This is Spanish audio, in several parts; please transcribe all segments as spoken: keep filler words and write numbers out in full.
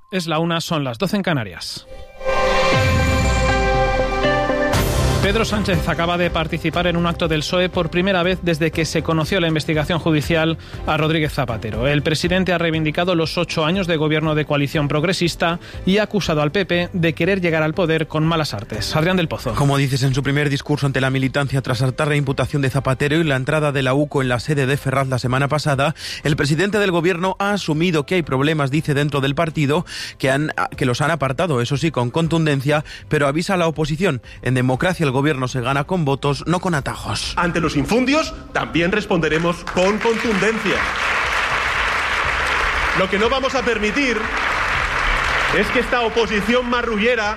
Es la una, son las doce en Canarias. Pedro Sánchez acaba de participar en un acto del P S O E por primera vez desde que se conoció la investigación judicial a Rodríguez Zapatero. El presidente ha reivindicado los ocho años de gobierno de coalición progresista y ha acusado al P P de querer llegar al poder con malas artes. Adrián del Pozo. Como dices en su primer discurso ante la militancia tras saltar la imputación de Zapatero y la entrada de la U C O en la sede de Ferraz la semana pasada, el presidente del gobierno ha asumido que hay problemas, dice, dentro del partido que, han, que los han apartado, eso sí, con contundencia, pero avisa a la oposición. En democracia el gobierno se gana con votos, no con atajos. Ante los infundios también responderemos con contundencia. Lo que no vamos a permitir es que esta oposición marrullera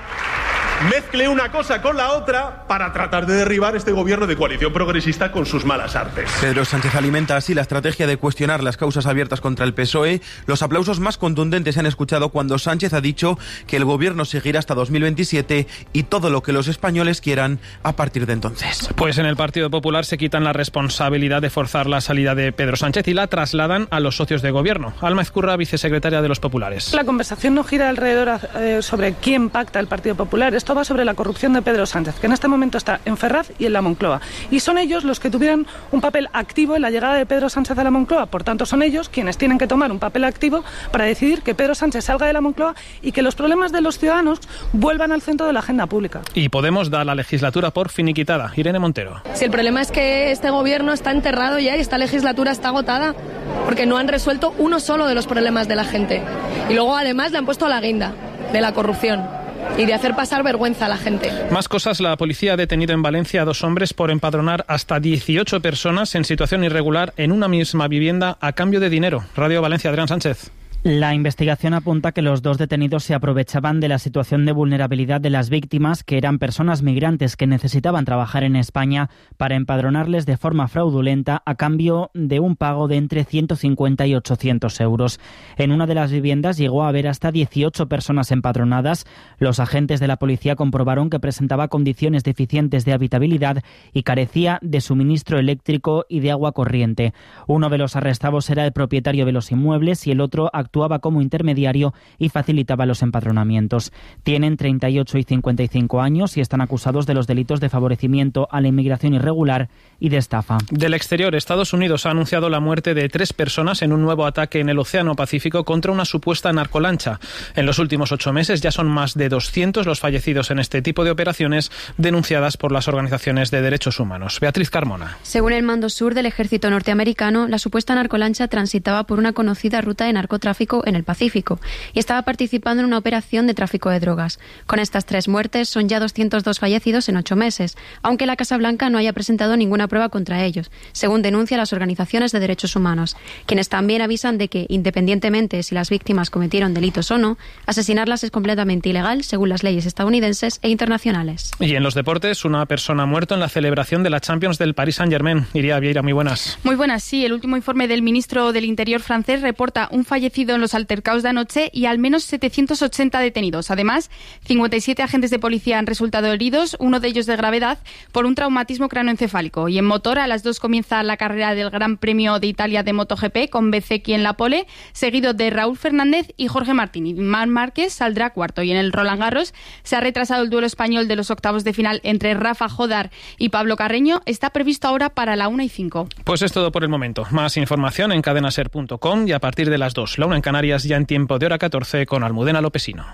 mezcle una cosa con la otra para tratar de derribar este gobierno de coalición progresista con sus malas artes. Pedro Sánchez alimenta así la estrategia de cuestionar las causas abiertas contra el P S O E. Los aplausos más contundentes se han escuchado cuando Sánchez ha dicho que el gobierno seguirá hasta dos mil veintisiete y todo lo que los españoles quieran a partir de entonces. Pues en el Partido Popular se quitan la responsabilidad de forzar la salida de Pedro Sánchez y la trasladan a los socios de gobierno. Alma Ezcurra, vicesecretaria de los populares. La conversación no gira alrededor eh, sobre quién pacta el Partido Popular. Esto va sobre la corrupción de Pedro Sánchez, que en este momento está en Ferraz y en la Moncloa. Y son ellos los que tuvieron un papel activo en la llegada de Pedro Sánchez a la Moncloa. Por tanto, son ellos quienes tienen que tomar un papel activo para decidir que Pedro Sánchez salga de la Moncloa y que los problemas de los ciudadanos vuelvan al centro de la agenda pública. Y Podemos da la legislatura por finiquitada. Irene Montero. Si el problema es que este gobierno está enterrado ya y esta legislatura está agotada, porque no han resuelto uno solo de los problemas de la gente. Y luego además le han puesto la guinda de la corrupción y de hacer pasar vergüenza a la gente. Más cosas. La policía ha detenido en Valencia a dos hombres por empadronar hasta dieciocho personas en situación irregular en una misma vivienda a cambio de dinero. Radio Valencia, Adrián Sánchez. La investigación apunta que los dos detenidos se aprovechaban de la situación de vulnerabilidad de las víctimas, que eran personas migrantes que necesitaban trabajar en España, para empadronarles de forma fraudulenta a cambio de un pago de entre ciento cincuenta y ochocientos euros. En una de las viviendas llegó a haber hasta dieciocho personas empadronadas. Los agentes de la policía comprobaron que presentaba condiciones deficientes de habitabilidad y carecía de suministro eléctrico y de agua corriente. Uno de los arrestados era el propietario de los inmuebles y el otro actuaba como intermediario y facilitaba los empadronamientos. Tienen treinta y ocho y cincuenta y cinco años y están acusados de los delitos de favorecimiento a la inmigración irregular y de estafa. Del exterior, Estados Unidos ha anunciado la muerte de tres personas en un nuevo ataque en el Océano Pacífico contra una supuesta narcolancha. En los últimos ocho meses ya son más de doscientos los fallecidos en este tipo de operaciones denunciadas por las organizaciones de derechos humanos. Beatriz Carmona. Según el Mando Sur del ejército norteamericano, la supuesta narcolancha transitaba por una conocida ruta de narcotráfico en el Pacífico y estaba participando en una operación de tráfico de drogas. Con estas tres muertes son ya doscientos dos fallecidos en ocho meses, aunque la Casa Blanca no haya presentado ninguna prueba contra ellos, según denuncian las organizaciones de derechos humanos, quienes también avisan de que, independientemente si las víctimas cometieron delitos o no, asesinarlas es completamente ilegal según las leyes estadounidenses e internacionales. Y en los deportes, una persona ha muerto en la celebración de la Champions del Paris Saint-Germain. Iría Vieira, muy buenas. Muy buenas, sí. El último informe del ministro del Interior francés reporta un fallecido en los altercados de anoche y al menos setecientos ochenta detenidos. Además, cincuenta y siete agentes de policía han resultado heridos, uno de ellos de gravedad, por un traumatismo cráneoencefálico. Y en motor, a las dos comienza la carrera del Gran Premio de Italia de MotoGP con Bezzecchi en la pole, seguido de Raúl Fernández y Jorge Martín. Y Marc Márquez saldrá cuarto. Y en el Roland Garros se ha retrasado el duelo español de los octavos de final entre Rafa Jodar y Pablo Carreño. Está previsto ahora para la una y cinco. Pues es todo por el momento. Más información en cadenaser punto com y a partir de las dos, la una en Canarias, ya en tiempo de hora catorce, con Almudena Lopesino.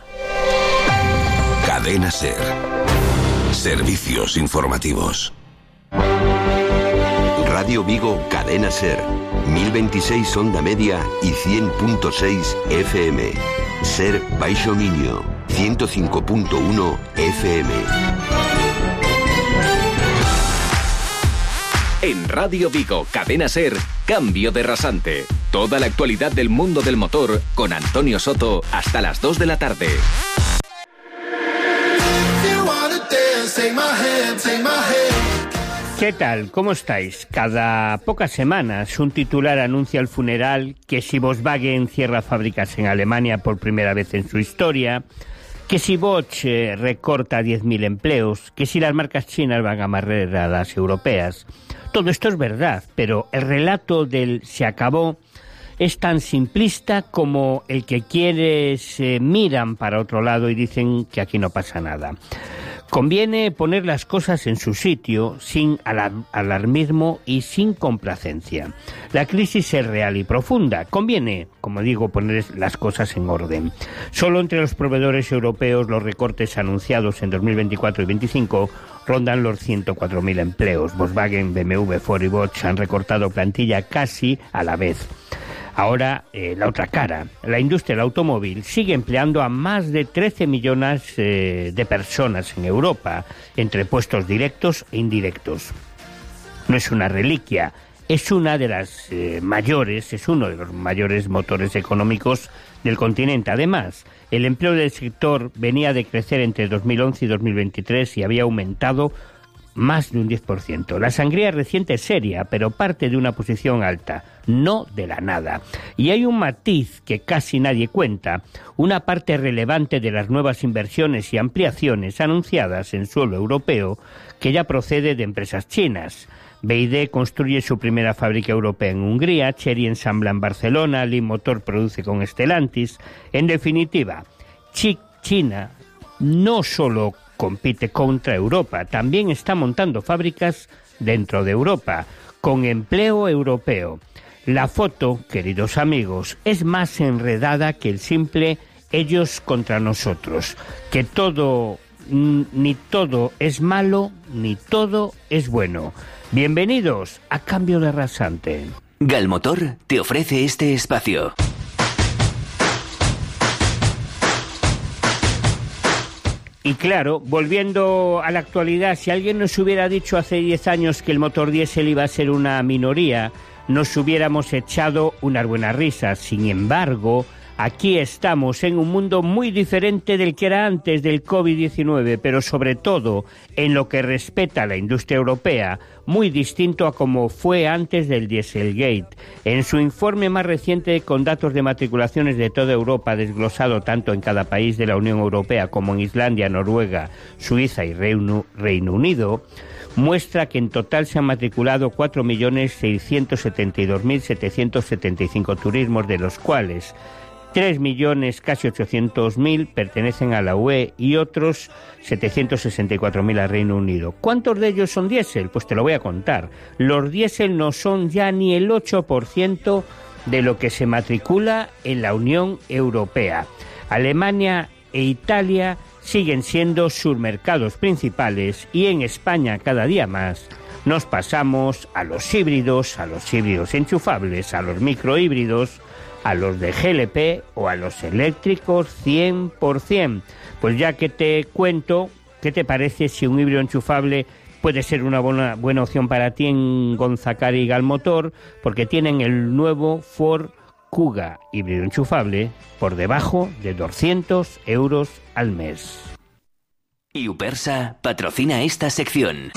Cadena Ser. Servicios informativos. Radio Vigo, Cadena Ser. mil veintiséis onda media y cien punto seis F M. Ser Baixo Miño, ciento cinco punto uno F M. En Radio Vigo, Cadena Ser, Cambio de Rasante. Toda la actualidad del mundo del motor con Antonio Soto hasta las dos de la tarde. ¿Qué tal? ¿Cómo estáis? Cada pocas semanas un titular anuncia el funeral, que si Volkswagen cierra fábricas en Alemania por primera vez en su historia, que si Bosch eh, recorta diez mil empleos, que si las marcas chinas van a barrer a las europeas. Todo esto es verdad, pero el relato del se acabó es tan simplista como el que quienes eh, miran para otro lado y dicen que aquí no pasa nada. Conviene poner las cosas en su sitio sin alar- alarmismo y sin complacencia. La crisis es real y profunda. Conviene, como digo, poner las cosas en orden. Solo entre los proveedores europeos los recortes anunciados en dos mil veinticuatro y dos mil veinticinco rondan los ciento cuatro mil empleos. Volkswagen, B M W, Ford y Bosch han recortado plantilla casi a la vez. Ahora, eh, la otra cara. La industria del automóvil sigue empleando a más de trece millones eh, de personas en Europa, entre puestos directos e indirectos. No es una reliquia, es una de las eh, mayores, es uno de los mayores motores económicos del continente. Además, el empleo del sector venía de crecer entre dos mil once y dos mil veintitrés y había aumentado más de un diez por ciento. La sangría reciente es seria, pero parte de una posición alta, no de la nada. Y hay un matiz que casi nadie cuenta. Una parte relevante de las nuevas inversiones y ampliaciones anunciadas en suelo europeo que ya procede de empresas chinas. B Y D construye su primera fábrica europea en Hungría, Chery ensambla en Barcelona, Leapmotor produce con Stellantis. En definitiva, China no solo compite contra Europa, también está montando fábricas dentro de Europa, con empleo europeo. La foto, queridos amigos, es más enredada que el simple ellos contra nosotros, que todo, ni todo es malo, ni todo es bueno. Bienvenidos a Cambio de Rasante. Galmotor te ofrece este espacio. Y claro, volviendo a la actualidad, si alguien nos hubiera dicho hace diez años que el motor diésel iba a ser una minoría, nos hubiéramos echado unas buenas risas. Sin embargo, aquí estamos en un mundo muy diferente del que era antes del covid diecinueve, pero sobre todo en lo que respecta a la industria europea, muy distinto a como fue antes del Dieselgate. En su informe más reciente con datos de matriculaciones de toda Europa, desglosado tanto en cada país de la Unión Europea como en Islandia, Noruega, Suiza y Reino, Reino Unido, muestra que en total se han matriculado cuatro millones seiscientos setenta y dos mil setecientos setenta y cinco turismos, de los cuales tres millones casi ochocientos mil pertenecen a la U E y otros setecientos sesenta y cuatro mil al Reino Unido. ¿Cuántos de ellos son diésel? Pues te lo voy a contar. Los diésel no son ya ni el ocho por ciento de lo que se matricula en la Unión Europea. Alemania e Italia siguen siendo sus mercados principales y en España cada día más nos pasamos a los híbridos, a los híbridos enchufables, a los microhíbridos, a los de G L P o a los eléctricos cien por ciento. Pues ya que te cuento, ¿qué te parece si un híbrido enchufable puede ser una buena, buena opción para ti en Gonzacari y Galmotor? Porque tienen el nuevo Ford Kuga híbrido enchufable por debajo de doscientos euros al mes. Y Upersa patrocina esta sección.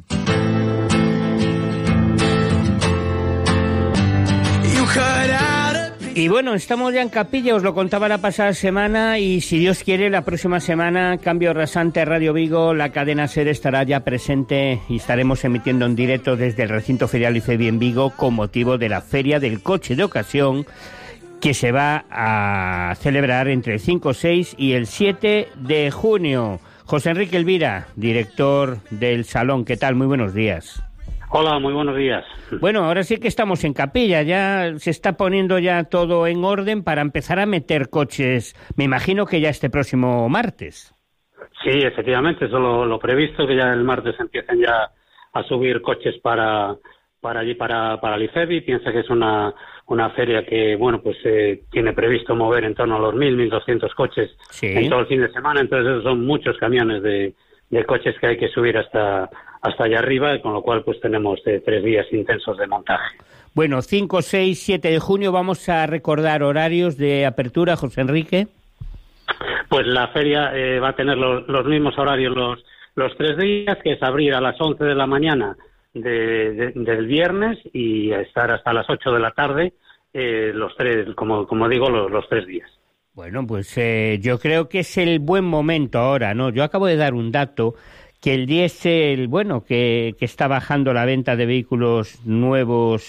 Y bueno, estamos ya en Capilla, os lo contaba la pasada semana, y si Dios quiere, la próxima semana, Cambio Rasante, Radio Vigo, la cadena SER estará ya presente y estaremos emitiendo en directo desde el recinto ferial IFEBI en Vigo con motivo de la Feria del Coche de Ocasión, que se va a celebrar entre el cinco, seis y el siete de junio. José Enrique Elvira, director del Salón, ¿qué tal? Muy buenos días. Hola, muy buenos días. Bueno, ahora sí que estamos en Capilla, ya se está poniendo ya todo en orden para empezar a meter coches, me imagino que ya este próximo martes. Sí, efectivamente, eso es lo, lo previsto, que ya el martes empiecen ya a subir coches para para allí, para, para el IFEBI. Piensa que es una, una feria que, bueno, pues eh, tiene previsto mover en torno a los mil, mil doscientos coches sí. en todo el fin de semana, entonces esos son muchos camiones de, de coches que hay que subir hasta... hasta allá arriba, con lo cual pues tenemos eh, tres días intensos de montaje. Bueno, cinco, seis, siete de junio, vamos a recordar horarios de apertura, José Enrique. Pues la feria eh, va a tener los, los mismos horarios los, los tres días, que es abrir a las once de la mañana de, de, del viernes y estar hasta las ocho de la tarde, eh, los tres, como, como digo, los, los tres días. Bueno, pues eh, yo creo que es el buen momento ahora, ¿no? Yo acabo de dar un dato, que el diésel, bueno, que, que está bajando la venta de vehículos nuevos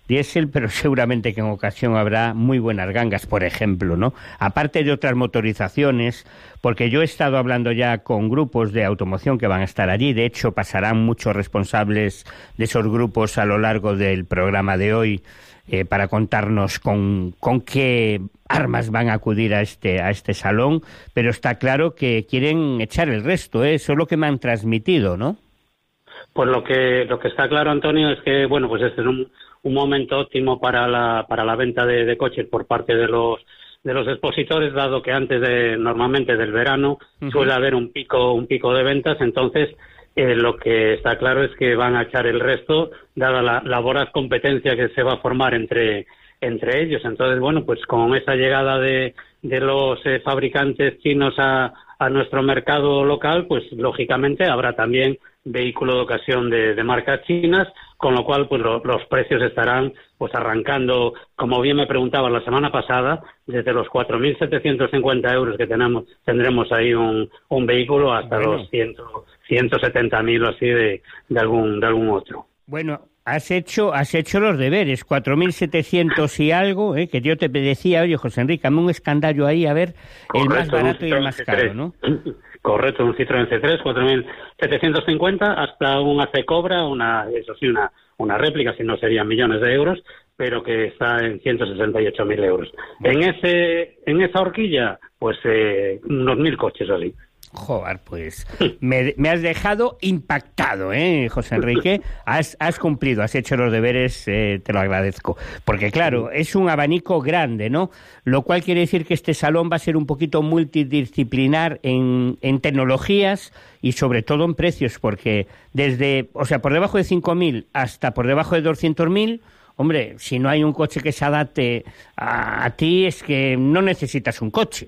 diésel, pero seguramente que en ocasión habrá muy buenas gangas, por ejemplo, ¿no? Aparte de otras motorizaciones, porque yo he estado hablando ya con grupos de automoción que van a estar allí, de hecho pasarán muchos responsables de esos grupos a lo largo del programa de hoy eh, para contarnos con, con qué armas van a acudir a este, a este salón, pero está claro que quieren echar el resto, ¿eh? Eso es lo que me han transmitido, ¿no? Pues lo que lo que está claro, Antonio, es que bueno, pues este es un, un momento óptimo para la para la venta de, de coches por parte de los de los expositores, dado que antes de normalmente del verano uh-huh. suele haber un pico un pico de ventas. Entonces eh, lo que está claro es que van a echar el resto, dada la, la voraz competencia que se va a formar entre entre ellos. Entonces, bueno, pues con esa llegada de de los eh, fabricantes chinos a a nuestro mercado local, pues lógicamente habrá también vehículo de ocasión de, de marcas chinas, con lo cual pues lo, los precios estarán pues arrancando, como bien me preguntaban la semana pasada, desde los cuatro mil setecientos cincuenta euros que tenemos tendremos ahí un, un vehículo hasta bueno. los ciento setenta mil o así de, de algún de algún otro. Bueno, has hecho has hecho los deberes, cuatro mil setecientos y algo, ¿eh? Que yo te decía, oye, José Enrique, dame un escandallo ahí, a ver, Correcto, el más barato y el más caro, ¿no? Correcto, un Citroën C tres, cuatro mil setecientos cincuenta, hasta una C Cobra, una, eso sí, una, una réplica, si no serían millones de euros, pero que está en ciento sesenta y ocho mil euros. En ese en esa horquilla, pues eh, unos mil coches así. Joder, pues me, me has dejado impactado, ¿eh, José Enrique? Has, has cumplido, has hecho los deberes, eh, te lo agradezco. Porque claro, es un abanico grande, ¿no? Lo cual quiere decir que este salón va a ser un poquito multidisciplinar en, en tecnologías y sobre todo en precios, porque desde, o sea, por debajo de cinco mil hasta por debajo de doscientos mil, hombre, si no hay un coche que se adapte a, a ti, es que no necesitas un coche.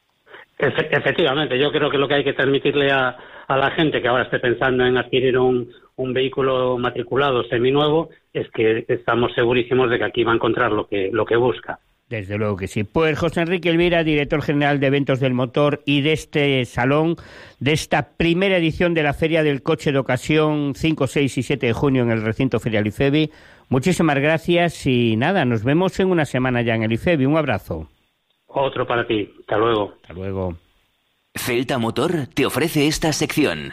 Efectivamente, yo creo que lo que hay que transmitirle a, a la gente que ahora esté pensando en adquirir un, un vehículo matriculado seminuevo es que estamos segurísimos de que aquí va a encontrar lo que lo que busca. Desde luego que sí. Pues José Enrique Elvira, director general de eventos del motor y de este salón, de esta primera edición de la Feria del Coche de Ocasión, cinco, seis y siete de junio en el recinto ferial IFEBI. Muchísimas gracias y nada, nos vemos en una semana ya en el IFEBI. Un abrazo. Otro para ti. Hasta luego. Hasta luego. Celta Motor te ofrece esta sección.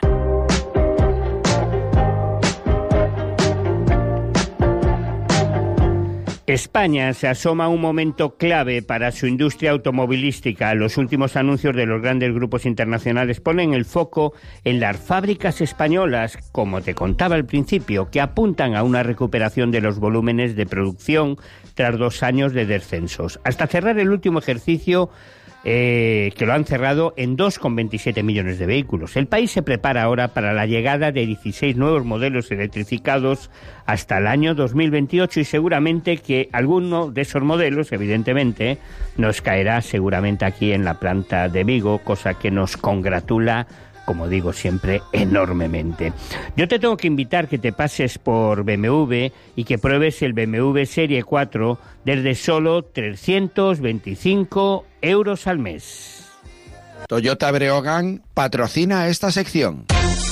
España se asoma a un momento clave para su industria automovilística. Los últimos anuncios de los grandes grupos internacionales ponen el foco en las fábricas españolas, como te contaba al principio, que apuntan a una recuperación de los volúmenes de producción tras dos años de descensos. Hasta cerrar el último ejercicio, eh, que lo han cerrado en dos coma veintisiete millones de vehículos. El país se prepara ahora para la llegada de dieciséis nuevos modelos electrificados hasta el año dos mil veintiocho y seguramente que alguno de esos modelos, evidentemente, nos caerá seguramente aquí en la planta de Vigo, cosa que nos congratula, como digo siempre, enormemente. Yo te tengo que invitar que te pases por B M W y que pruebes el B M W Serie cuatro desde solo trescientos veinticinco euros al mes. Toyota Breogán patrocina esta sección.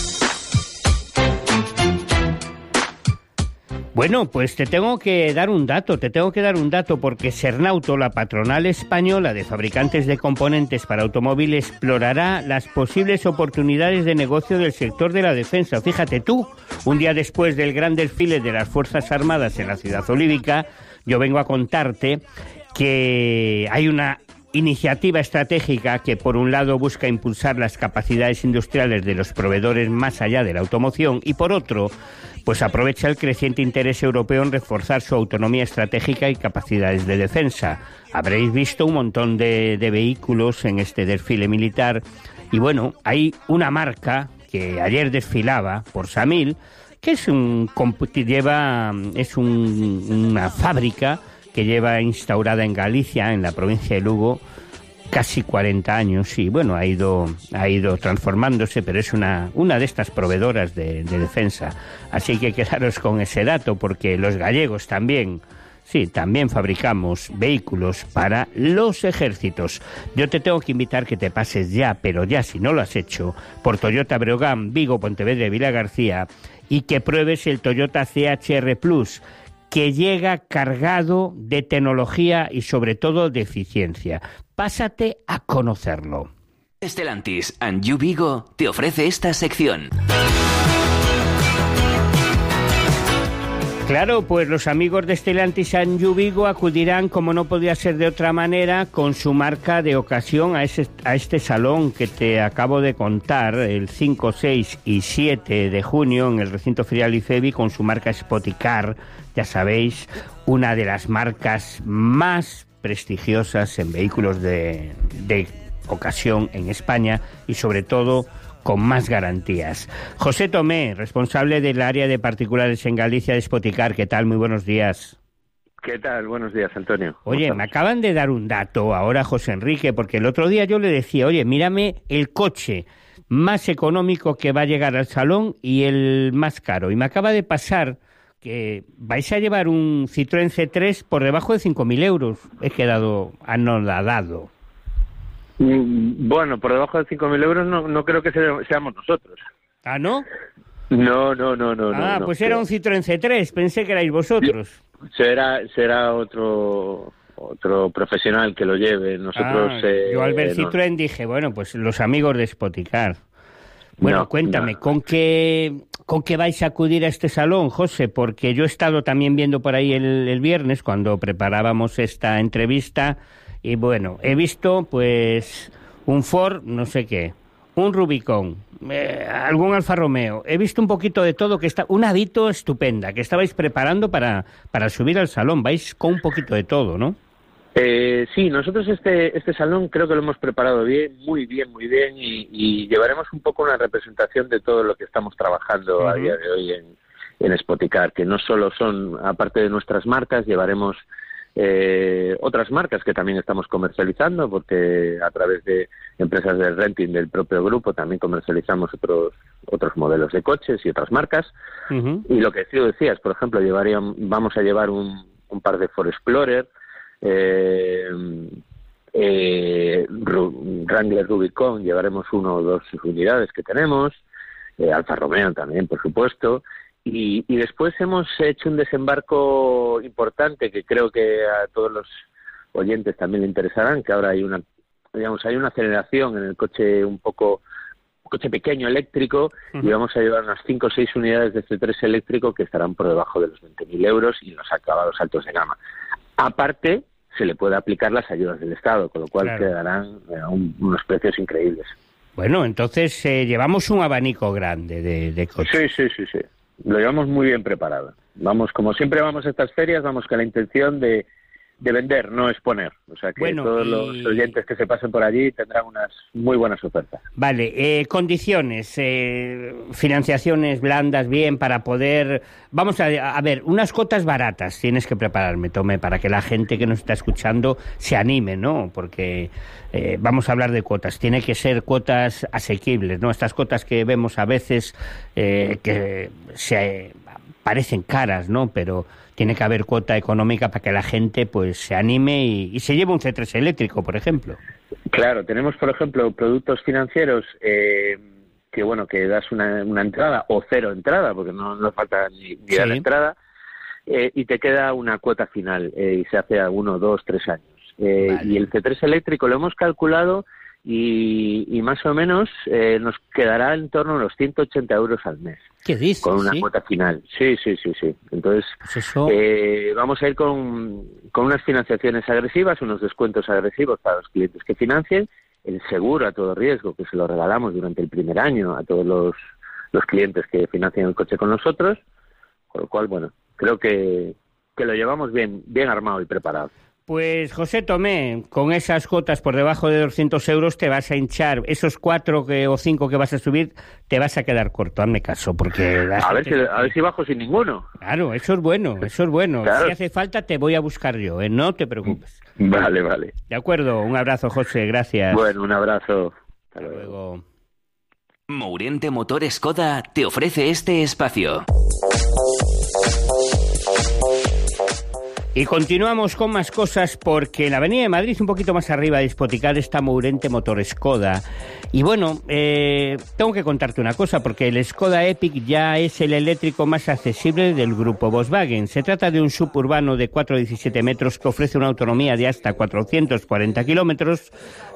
Bueno, pues te tengo que dar un dato, te tengo que dar un dato porque Sernauto, la patronal española de fabricantes de componentes para automóviles, explorará las posibles oportunidades de negocio del sector de la defensa. Fíjate tú, un día después del gran desfile de las Fuerzas Armadas en la Ciudad Olívica, yo vengo a contarte que hay una iniciativa estratégica que por un lado busca impulsar las capacidades industriales de los proveedores más allá de la automoción y por otro pues aprovecha el creciente interés europeo en reforzar su autonomía estratégica y capacidades de defensa. Habréis visto un montón de, de vehículos en este desfile militar y bueno, hay una marca que ayer desfilaba por Samil, que es un lleva es un, una fábrica que lleva instaurada en Galicia, en la provincia de Lugo, casi cuarenta años y bueno, ha ido ha ido transformándose, pero es una una de estas proveedoras de, de defensa. Así que quedaros con ese dato porque los gallegos también, sí, también fabricamos vehículos para los ejércitos. Yo te tengo que invitar que te pases ya, pero ya si no lo has hecho, por Toyota Breogán, Vigo, Pontevedra y Vilagarcía y que pruebes el Toyota C H R Plus, que llega cargado de tecnología y sobre todo de eficiencia. Pásate a conocerlo. Stellantis and You Vigo te ofrece esta sección. Claro, pues los amigos de Stellantis and You Vigo acudirán, como no podía ser de otra manera, con su marca de ocasión a, ese, a este salón que te acabo de contar, el cinco, seis y siete de junio en el recinto ferial IFEBI, con su marca Spoticar, ya sabéis, una de las marcas más prestigiosas en vehículos de, de ocasión en España y sobre todo con más garantías. José Tomé, responsable del área de particulares en Galicia de Spoticar, ¿qué tal? Muy buenos días. ¿Qué tal? Buenos días, Antonio. Oye, me acaban de dar un dato ahora, José Enrique, porque el otro día yo le decía, oye, mírame el coche más económico que va a llegar al salón y el más caro. Y me acaba de pasar que vais a llevar un Citroën C tres por debajo de cinco mil euros. He quedado anodado. Bueno, por debajo de cinco mil euros no, no creo que seamos nosotros. ¿Ah, no? No, no, no, no. Ah, no, pues no, era no. un Citroën C tres, pensé que erais vosotros. Será será otro otro profesional que lo lleve. Nosotros. Ah, eh, yo al ver no. Citroën dije, bueno, pues los amigos de Spoticar. Bueno, No, cuéntame, no. ¿con qué con qué vais a acudir a este salón, José? Porque yo he estado también viendo por ahí el, el viernes cuando preparábamos esta entrevista y bueno, he visto pues un Ford, no sé qué, un Rubicon, eh, algún Alfa Romeo. He visto un poquito de todo, que está una Avito estupenda, que estabais preparando para, para subir al salón. Vais con un poquito de todo, ¿no? Eh, sí, nosotros este este salón creo que lo hemos preparado bien, muy bien, muy bien, y, y llevaremos un poco una representación de todo lo que estamos trabajando uh-huh. a día de hoy en, en Spoticar, que no solo son, aparte de nuestras marcas, llevaremos eh, otras marcas que también estamos comercializando, porque a través de empresas de renting del propio grupo también comercializamos otros otros modelos de coches y otras marcas. Uh-huh. Y lo que tú decías, por ejemplo, llevaríamos, vamos a llevar un, un par de Ford Explorer, eh, eh, Wrangler Rubicon, llevaremos uno o dos unidades que tenemos, eh, Alfa Romeo también, por supuesto. Y, y después hemos hecho un desembarco importante que creo que a todos los oyentes también le interesarán, que ahora hay una, digamos, hay una aceleración en el coche un poco, un coche pequeño eléctrico, uh-huh. y vamos a llevar unas cinco o seis unidades de C tres eléctrico que estarán por debajo de los veinte mil euros y los acabados altos de gama. Aparte, se le puede aplicar las ayudas del Estado, con lo cual claro. quedarán eh, un, unos precios increíbles. Bueno, entonces eh, llevamos un abanico grande de, de coches. Sí, sí, sí, sí. Lo llevamos muy bien preparado. Vamos, como siempre vamos a estas ferias, vamos con la intención de, de vender, no exponer. O sea que bueno, todos y... los oyentes que se pasen por allí tendrán unas muy buenas ofertas. Vale, eh, condiciones, eh, financiaciones blandas, bien, para poder... Vamos a, a ver, unas cuotas baratas tienes que prepararme, Tomé, para que la gente que nos está escuchando se anime, ¿no? Porque eh, vamos a hablar de cuotas. Tiene que ser cuotas asequibles, ¿no? Estas cuotas que vemos a veces eh, que se parecen caras, ¿no? Pero tiene que haber cuota económica para que la gente pues se anime y, y se lleve un C tres eléctrico, por ejemplo. Claro, tenemos, por ejemplo, productos financieros eh, que, bueno, que das una, una entrada o cero entrada, porque no, no falta ni, ni sí. dar entrada, eh, y te queda una cuota final, eh, y se hace a uno, dos, tres años. Eh, vale. Y el C tres eléctrico lo hemos calculado y, y más o menos eh, nos quedará en torno a los ciento ochenta euros al mes. ¿Qué dices? Con una ¿Sí? cuota final. Sí, sí, sí, sí. Entonces, pues eso... eh, vamos a ir con, con unas financiaciones agresivas, unos descuentos agresivos para los clientes que financien, el seguro a todo riesgo, que se lo regalamos durante el primer año a todos los, los clientes que financian el coche con nosotros, con lo cual, bueno, creo que, que lo llevamos bien, bien armado y preparado. Pues José Tomé, con esas cuotas por debajo de doscientos euros te vas a hinchar. Esos cuatro que, o cinco que vas a subir te vas a quedar corto, hazme caso, porque... A ver, si, a ver si bajo sin ninguno. Claro, eso es bueno, eso es bueno. Claro. Si hace falta te voy a buscar yo, ¿eh? No te preocupes. Vale, vale. De acuerdo, un abrazo, José, gracias. Bueno, un abrazo. Hasta luego. Mouriente Motor Skoda te ofrece este espacio. Y continuamos con más cosas porque en la Avenida de Madrid, un poquito más arriba de Spoticar, está Mourente Motor Skoda. Y bueno, eh, tengo que contarte una cosa, porque el Skoda Epic ya es el eléctrico más accesible del grupo Volkswagen. Se trata de un suburbano de cuatro coma diecisiete metros que ofrece una autonomía de hasta cuatrocientos cuarenta kilómetros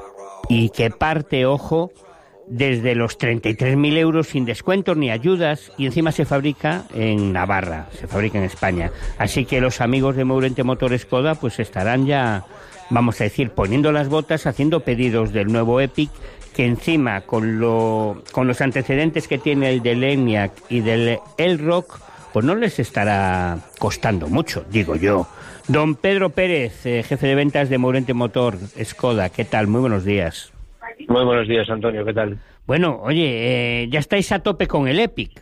y que parte, ojo, desde los treinta y tres mil euros sin descuentos ni ayudas, y encima se fabrica en Navarra, se fabrica en España. Así que los amigos de Mourente Motor Skoda pues estarán ya, vamos a decir, poniendo las botas, haciendo pedidos del nuevo Epic, que encima con lo con los antecedentes que tiene el del Enyaq y del Elroq, pues no les estará costando mucho, digo yo. Don Pedro Pérez, eh, jefe de ventas de Mourente Motor Skoda, ¿qué tal? Muy buenos días. Muy buenos días, Antonio, ¿qué tal? Bueno, oye, eh, ya estáis a tope con el Epic.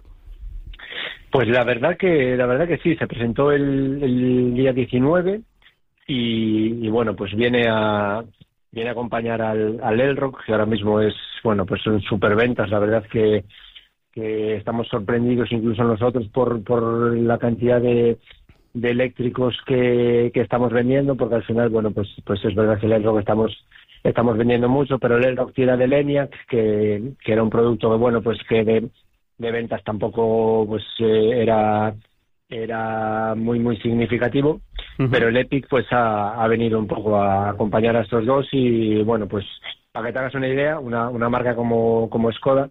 Pues la verdad que la verdad que sí, se presentó el, el día diecinueve y, y bueno, pues viene a viene a acompañar al, al Elroq, que ahora mismo es, bueno, pues son superventas. La verdad que, que estamos sorprendidos incluso nosotros por, por la cantidad de, de eléctricos que, que estamos vendiendo, porque al final, bueno, pues pues es verdad que el Elroq estamos Estamos vendiendo mucho, pero el Elroq tiene del Enyaq, que, que era un producto que, bueno, pues que de, de ventas tampoco pues eh, era era muy, muy significativo, uh-huh. Pero el Epic pues ha, ha venido un poco a acompañar a estos dos y, bueno, pues para que te hagas una idea, una, una marca como, como Skoda,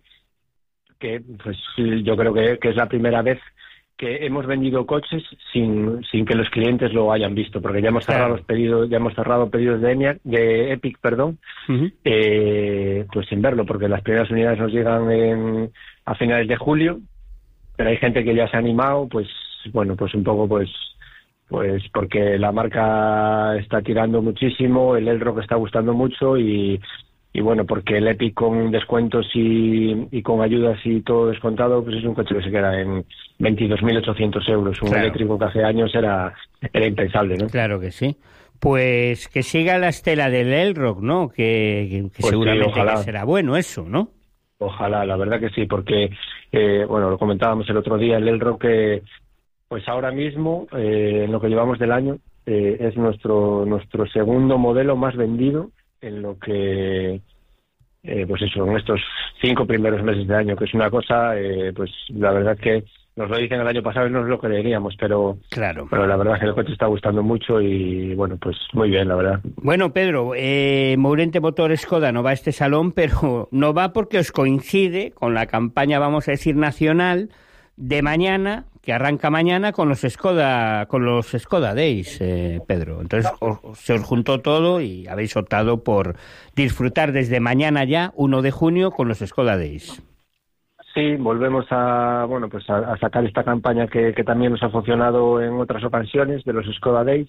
que pues yo creo que, que es la primera vez que hemos vendido coches sin sin que los clientes lo hayan visto, porque ya hemos cerrado claro. los pedidos, ya hemos cerrado pedidos de Enyaq, de Epic, perdón, uh-huh. eh, pues sin verlo, porque las primeras unidades nos llegan en, a finales de julio, pero hay gente que ya se ha animado, pues bueno, pues un poco pues pues porque la marca está tirando muchísimo, el Elroq está gustando mucho y Y bueno, porque el Epic con descuentos y, y con ayudas y todo descontado, pues es un coche que se queda en veintidós mil ochocientos euros. Un claro. eléctrico que hace años era, era impensable, ¿no? Claro que sí. Pues que siga la estela del Elroq, ¿no? Que, que, que pues seguramente sí, que será bueno eso, ¿no? Ojalá, la verdad que sí, porque, eh, bueno, lo comentábamos el otro día, el Elroq que, pues ahora mismo, eh, en lo que llevamos del año, eh, es nuestro nuestro segundo modelo más vendido en lo que, eh, pues eso, en estos cinco primeros meses de año, que es una cosa, eh, pues la verdad que nos lo dicen el año pasado y no nos lo creeríamos, pero claro. pero la verdad que el coche está gustando mucho y, bueno, pues muy bien, la verdad. Bueno, Pedro, eh, Mourente Motor Skoda no va a este salón, pero no va porque os coincide con la campaña, vamos a decir, nacional de mañana, que arranca mañana con los Skoda, con los Skoda Days, eh, Pedro. Entonces os, se os juntó todo y habéis optado por disfrutar desde mañana ya, uno de junio, con los Skoda Days. Sí, volvemos a, bueno, pues a, a sacar esta campaña que, que también nos ha funcionado en otras ocasiones de los Skoda Days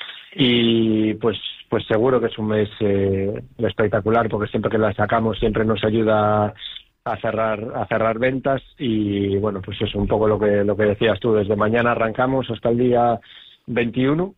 y pues pues seguro que es un mes eh, espectacular, porque siempre que la sacamos siempre nos ayuda a cerrar a cerrar ventas y, bueno, pues es un poco lo que lo que decías tú. Desde mañana arrancamos hasta el día veintiuno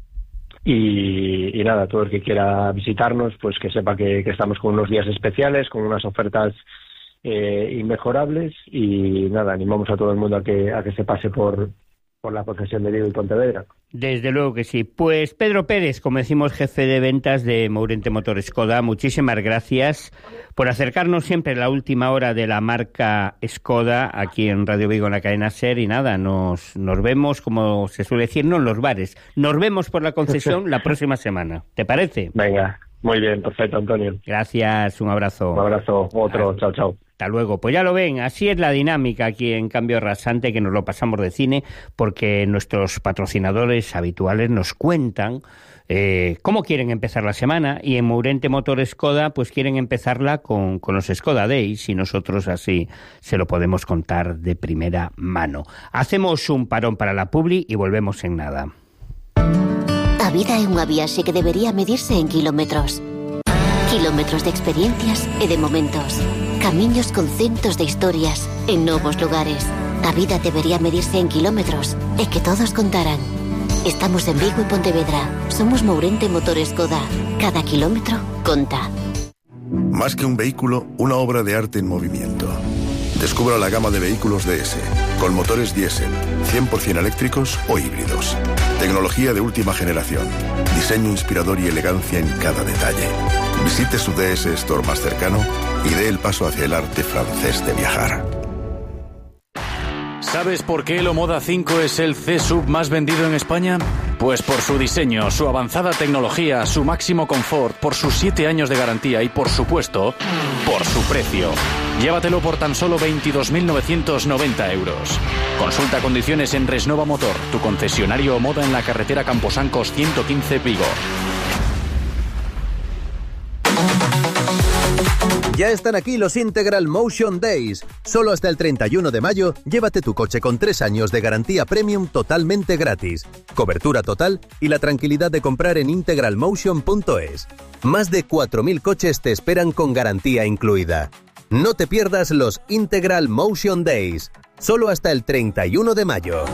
y, y nada, todo el que quiera visitarnos pues que sepa que, que estamos con unos días especiales, con unas ofertas eh, inmejorables y nada, animamos a todo el mundo a que a que se pase por por la concesión de Vigo y Pontevedra. Desde luego que sí. Pues Pedro Pérez, como decimos, jefe de ventas de Mourente Motor Skoda, muchísimas gracias por acercarnos siempre a la última hora de la marca Skoda aquí en Radio Vigo, en la cadena SER, y nada, nos, nos vemos, como se suele decir, no en los bares, nos vemos por la concesión la próxima semana. ¿Te parece? Venga, muy bien, perfecto, Antonio. Gracias, un abrazo. Un abrazo, otro, chao, chao. Hasta luego. Pues ya lo ven, así es la dinámica aquí en Cambio Rasante, que nos lo pasamos de cine, porque nuestros patrocinadores habituales nos cuentan eh, cómo quieren empezar la semana, y en Mourente Motor Skoda pues quieren empezarla con, con los Skoda Days, y nosotros así se lo podemos contar de primera mano. Hacemos un parón para la publi y volvemos en nada. A vida é unha viaxe que debería medirse en kilómetros. Kilómetros de experiencias e de momentos. Camiños con centos de historias en novos lugares. A vida debería medirse en kilómetros e que todos contaran. Estamos en Vigo y Pontevedra. Somos Mourente Motor Skoda. Cada kilómetro conta. Más que un vehículo, una obra de arte en movimiento. Descubra la gama de vehículos D S, con motores diésel, cien por ciento eléctricos o híbridos. Tecnología de última generación, diseño inspirador y elegancia en cada detalle. Visite su D S Store más cercano y dé el paso hacia el arte francés de viajar. ¿Sabes por qué el Omoda cinco es el C-Sub más vendido en España? Pues por su diseño, su avanzada tecnología, su máximo confort, por sus siete años de garantía y, por supuesto, por su precio. Llévatelo por tan solo veintidós mil novecientos noventa euros. Consulta condiciones en Resnova Motor, tu concesionario Omoda en la carretera Camposancos ciento quince Vigo. Ya están aquí los Integral Motion Days. Solo hasta el treinta y uno de mayo, llévate tu coche con tres años de garantía premium totalmente gratis, cobertura total y la tranquilidad de comprar en integral motion punto es. Más de cuatro mil coches te esperan con garantía incluida. No te pierdas los Integral Motion Days. Solo hasta el treinta y uno de mayo.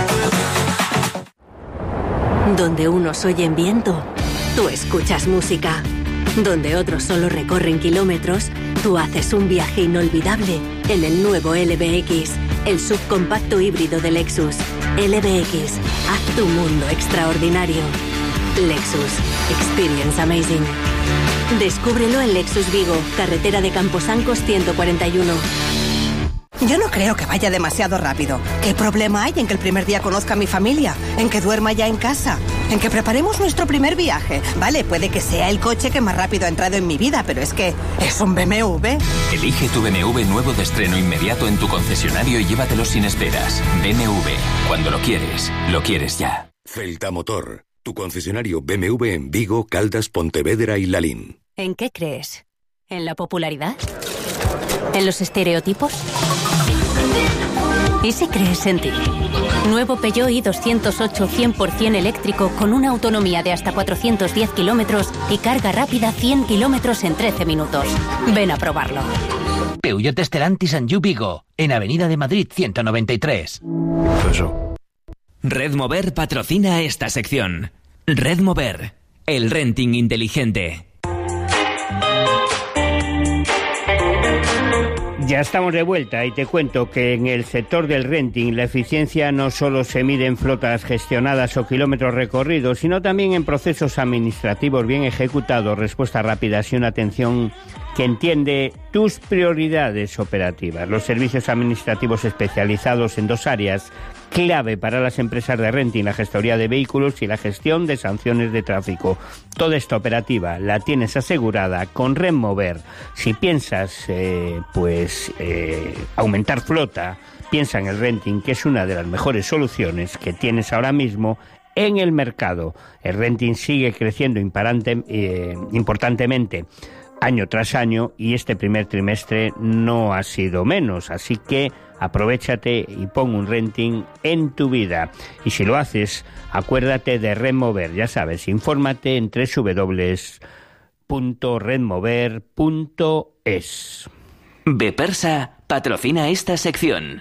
Donde unos oyen viento, tú escuchas música. Donde otros solo recorren kilómetros, tú haces un viaje inolvidable en el nuevo L B X, el subcompacto híbrido de Lexus. L B X, haz tu mundo extraordinario. Lexus, experience amazing. Descúbrelo en Lexus Vigo, carretera de Camposancos ciento cuarenta y uno. Yo no creo que vaya demasiado rápido. ¿Qué problema hay en que el primer día conozca a mi familia? ¿En que duerma ya en casa? ¿En que preparemos nuestro primer viaje? Vale, puede que sea el coche que más rápido ha entrado en mi vida, pero es que es un B M W. Elige tu B M W nuevo de estreno inmediato en tu concesionario y llévatelo sin esperas. B M W. Cuando lo quieres, lo quieres ya. Celta Motor. Tu concesionario B M W en Vigo, Caldas, Pontevedra y Lalín. ¿En qué crees? ¿En la popularidad? ¿En los estereotipos? ¿Y si crees en ti? Nuevo Peugeot i doscientos ocho cien por ciento eléctrico con una autonomía de hasta cuatrocientos diez kilómetros y carga rápida cien kilómetros en trece minutos. Ven a probarlo. Peugeot Stellantis and You Vigo, en Avenida de Madrid ciento noventa y tres. Eso. Red Mover patrocina esta sección. Red Mover, el renting inteligente. Ya estamos de vuelta y te cuento que en el sector del renting la eficiencia no solo se mide en flotas gestionadas o kilómetros recorridos, sino también en procesos administrativos bien ejecutados, respuestas rápidas y una atención que entiende tus prioridades operativas. Los servicios administrativos especializados en dos áreas clave para las empresas de renting, la gestoría de vehículos y la gestión de sanciones de tráfico. Toda esta operativa la tienes asegurada con Red Mover. Si piensas eh, pues eh, aumentar flota, piensa en el renting, que es una de las mejores soluciones que tienes ahora mismo en el mercado. El renting sigue creciendo imparante, eh, importantemente año tras año y este primer trimestre no ha sido menos, así que aprovéchate y pon un renting en tu vida. Y si lo haces, acuérdate de Red Mover, ya sabes, infórmate en doble u doble u doble u punto red mover punto es. Bepersa patrocina esta sección.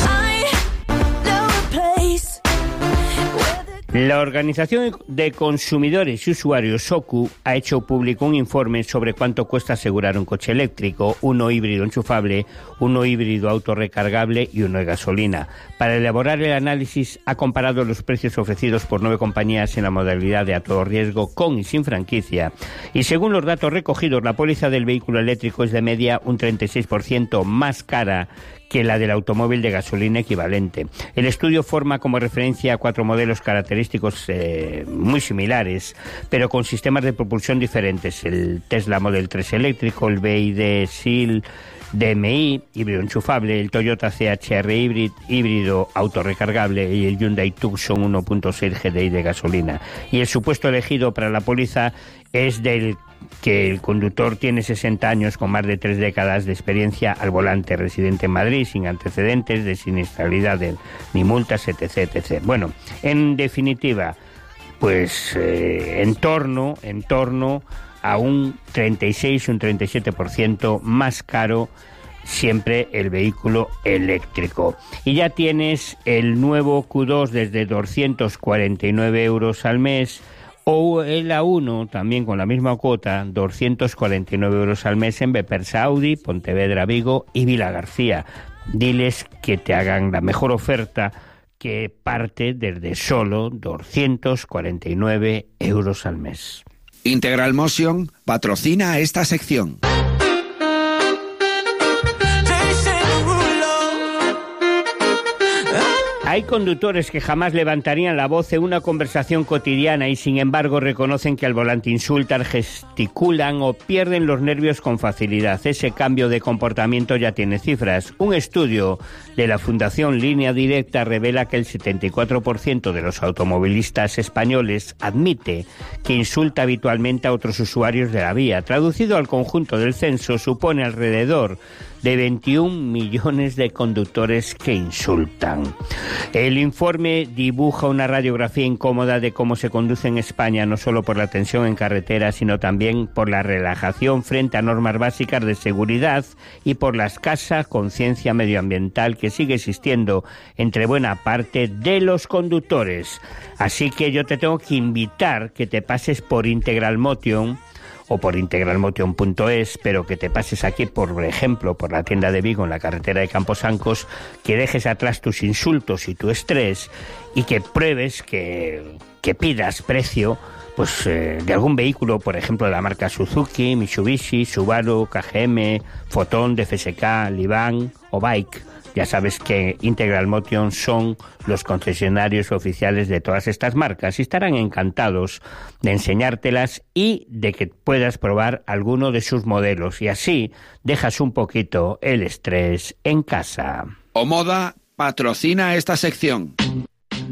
La Organización de Consumidores y Usuarios O C U ha hecho público un informe sobre cuánto cuesta asegurar un coche eléctrico, uno híbrido enchufable, uno híbrido autorrecargable y uno de gasolina. Para elaborar el análisis ha comparado los precios ofrecidos por nueve compañías en la modalidad de a todo riesgo con y sin franquicia. Y según los datos recogidos, la póliza del vehículo eléctrico es de media un treinta y seis por ciento más cara que la del automóvil de gasolina equivalente. El estudio forma como referencia a cuatro modelos característicos eh, muy similares, pero con sistemas de propulsión diferentes. El Tesla Model tres eléctrico, el B Y D S I L D M I, híbrido enchufable, el Toyota C H R Hybrid, híbrido autorrecargable, y el Hyundai Tucson uno punto seis G D I de gasolina. Y el supuesto elegido para la póliza es del que el conductor tiene sesenta años con más de tres décadas de experiencia al volante, residente en Madrid, sin antecedentes de siniestralidad ni multas, etc, etcétera. Bueno, en definitiva, pues eh, en torno, en torno a un treinta y seis, un treinta y siete por ciento más caro siempre el vehículo eléctrico. Y ya tienes el nuevo Q dos desde doscientos cuarenta y nueve euros al mes, o el A uno, también con la misma cuota, doscientos cuarenta y nueve euros al mes en Bepersa Audi, Pontevedra Vigo y Vilagarcía. diles que te hagan la mejor oferta, que parte desde solo doscientos cuarenta y nueve euros al mes. Integral Motion patrocina esta sección. Hay conductores que jamás levantarían la voz en una conversación cotidiana y sin embargo reconocen que al volante insultan, gesticulan o pierden los nervios con facilidad. Ese cambio de comportamiento ya tiene cifras. Un estudio de la Fundación Línea Directa revela que el setenta y cuatro por ciento de los automovilistas españoles admite que insulta habitualmente a otros usuarios de la vía. Traducido al conjunto del censo, supone alrededor de veintiún millones de conductores que insultan. El informe dibuja una radiografía incómoda de cómo se conduce en España, no solo por la tensión en carretera, sino también por la relajación frente a normas básicas de seguridad y por la escasa conciencia medioambiental que sigue existiendo entre buena parte de los conductores. Así que yo te tengo que invitar que te pases por Integral Motion o por integral motion punto es, pero que te pases aquí, por ejemplo, por la tienda de Vigo en la carretera de Camposancos, que dejes atrás tus insultos y tu estrés y que pruebes, que, que pidas precio pues eh, de algún vehículo, por ejemplo, de la marca Suzuki, Mitsubishi, Subaru, K G M, Foton, D F S K, Livan o Bike. Ya sabes que Integral Motion son los concesionarios oficiales de todas estas marcas y estarán encantados de enseñártelas y de que puedas probar alguno de sus modelos y así dejas un poquito el estrés en casa. Omoda patrocina esta sección.